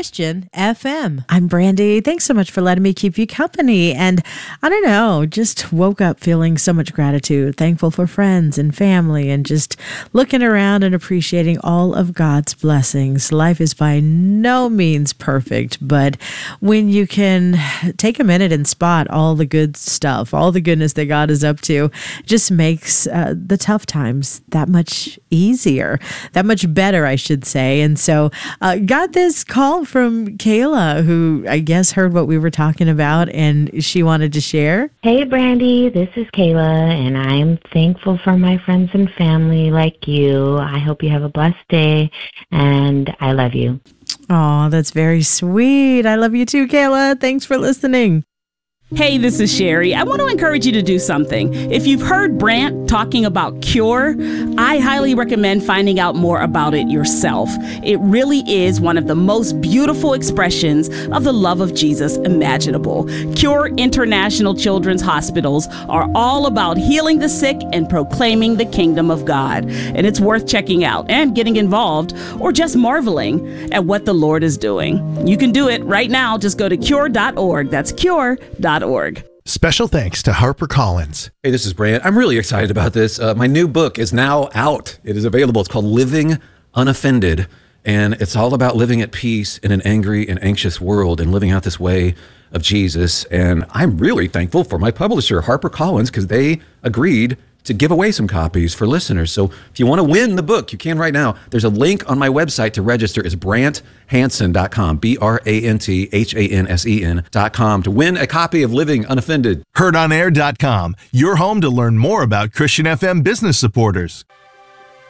Christian FM. I'm Brandy. Thanks so much for letting me keep you company. And I don't know, just woke up feeling so much gratitude, thankful for friends and family, and just looking around and appreciating all of God's blessings. Life is by no means perfect, but when you can take a minute and spot all the good stuff, all the goodness that God is up to, just makes the tough times that much easier, that much better, I should say. And so got this call from Kayla, who I guess heard what we were talking about, and she wanted to share. Hey, Brandy, this is Kayla, and I am thankful for my friends and family like you. I hope you have a blessed day, and I love you. Oh, that's very sweet. I love you too, Kayla. Thanks for listening. Hey, this is Sherry. I want to encourage you to do something. If you've heard Brant talking about Cure, I highly recommend finding out more about it yourself. It really is one of the most beautiful expressions of the love of Jesus imaginable. Cure International Children's Hospitals are all about healing the sick and proclaiming the kingdom of God. And it's worth checking out and getting involved, or just marveling at what the Lord is doing. You can do it right now. Just go to cure.org. That's cure.org. Special thanks to HarperCollins. Hey, this is Brant. I'm really excited about this. My new book is now out. It is available. It's called Living Unoffended, and it's all about living at peace in an angry and anxious world and living out this way of Jesus. And I'm really thankful for my publisher, HarperCollins, because they agreed to give away some copies for listeners. So if you want to win the book, you can right now. There's a link on my website to register. It's BrantHansen.com, BrantHansen.com, to win a copy of Living Unoffended. HeardOnAir.com, your home to learn more about Christian FM business supporters.